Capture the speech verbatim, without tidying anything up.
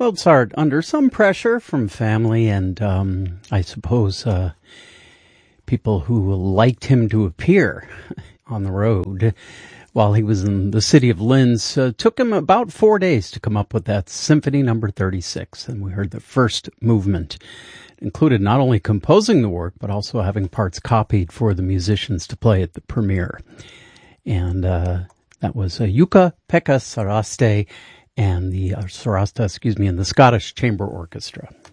Mozart, under some pressure from family and, um, I suppose, uh, people who liked him to appear on the road while he was in the city of Linz, uh, took him about four days to come up with that Symphony Number thirty-six. And we heard the first movement. It included not only composing the work, but also having parts copied for the musicians to play at the premiere. And uh, that was uh, Jukka-Pekka Saraste and the uh, Sarasta, excuse me, and the Scottish Chamber Orchestra.